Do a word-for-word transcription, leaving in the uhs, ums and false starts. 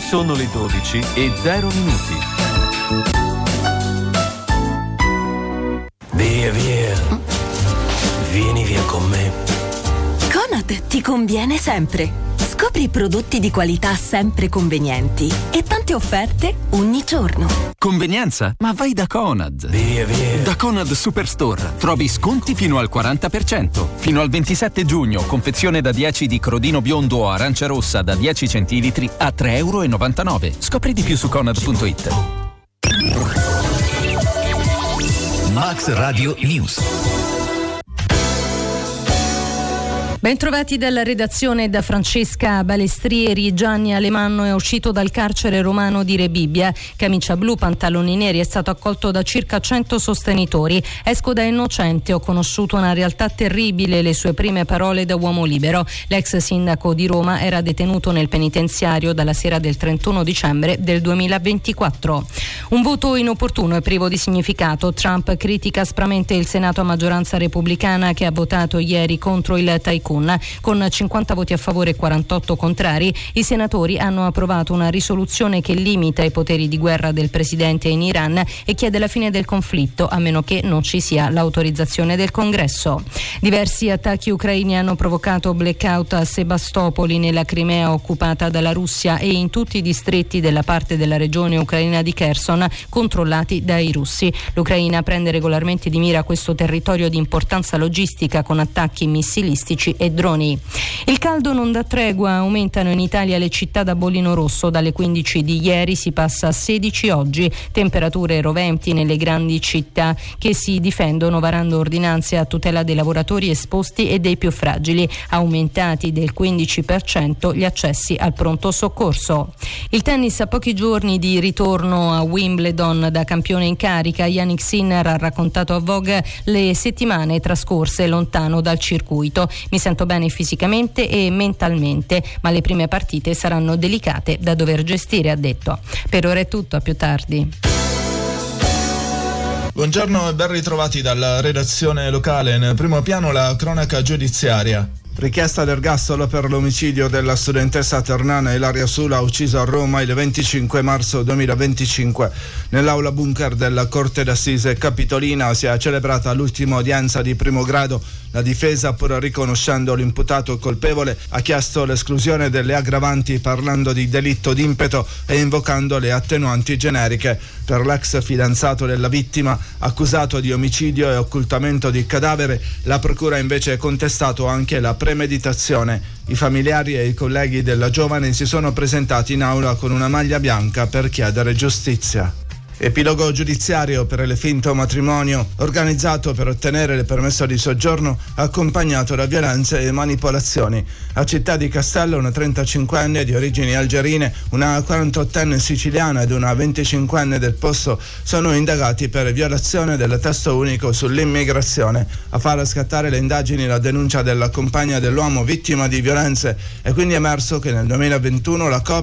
Sono le dodici e zero minuti. Via, via. Vieni via con me. Conad ti conviene sempre. Scopri prodotti di qualità sempre convenienti e tante offerte ogni giorno. Convenienza? Ma vai da Conad. Via, via. Da Conad Superstore trovi sconti fino al quaranta per cento. Fino al ventisette giugno, confezione da dieci di crodino biondo o arancia rossa da dieci centilitri a tre e novantanove euro. Scopri di più su conad punto it. Max Radio News. Bentrovati dalla redazione da Francesca Balestrieri. Gianni Alemanno è uscito dal carcere romano di Rebibbia. Camicia blu, pantaloni neri, è stato accolto da circa cento sostenitori. Esco da innocente, ho conosciuto una realtà terribile, le sue prime parole da uomo libero. L'ex sindaco di Roma era detenuto nel penitenziario dalla sera del trentuno dicembre del duemilaventiquattro. Un voto inopportuno e privo di significato. Trump critica aspramente il Senato a maggioranza repubblicana che ha votato ieri contro il tycoon. Con cinquanta voti a favore e quarantotto contrari, i senatori hanno approvato una risoluzione che limita i poteri di guerra del presidente in Iran e chiede la fine del conflitto, a meno che non ci sia l'autorizzazione del Congresso. Diversi attacchi ucraini hanno provocato blackout a Sebastopoli, nella Crimea occupata dalla Russia, e in tutti i distretti della parte della regione ucraina di Kherson controllati dai russi. L'Ucraina prende regolarmente di mira questo territorio di importanza logistica con attacchi missilistici e droni. Il caldo non dà tregua, aumentano in Italia le città da bollino rosso. Dalle quindici di ieri si passa a sedici oggi, temperature roventi nelle grandi città che si difendono varando ordinanze a tutela dei lavoratori esposti e dei più fragili. Aumentati del quindici per cento gli accessi al pronto soccorso. Il tennis a pochi giorni di ritorno a Wimbledon da campione in carica. Jannik Sinner ha raccontato a Vogue le settimane trascorse lontano dal circuito. Mi sento bene fisicamente e mentalmente, ma le prime partite saranno delicate da dover gestire, ha detto. Per ora è tutto, a più tardi. Buongiorno e ben ritrovati dalla redazione locale. Nel primo piano la cronaca giudiziaria. Richiesta d'ergastolo per l'omicidio della studentessa ternana Ilaria Sula, uccisa a Roma il venticinque marzo duemilaventicinque. Nell'aula bunker della Corte d'Assise Capitolina si è celebrata l'ultima udienza di primo grado. La difesa, pur riconoscendo l'imputato colpevole, ha chiesto l'esclusione delle aggravanti parlando di delitto d'impeto e invocando le attenuanti generiche. Per l'ex fidanzato della vittima, accusato di omicidio e occultamento di cadavere, la procura ha invece contestato anche la premeditazione. I familiari e i colleghi della giovane si sono presentati in aula con una maglia bianca per chiedere giustizia. Epilogo giudiziario per il finto matrimonio organizzato per ottenere il permesso di soggiorno accompagnato da violenze e manipolazioni. A Città di Castello una trentacinquenne di origini algerine, una quarantottenne siciliana ed una venticinquenne del Posto sono indagati per violazione del testo unico sull'immigrazione. A far scattare le indagini la denuncia della compagna dell'uomo vittima di violenze. È quindi emerso che nel duemilaventuno la coppia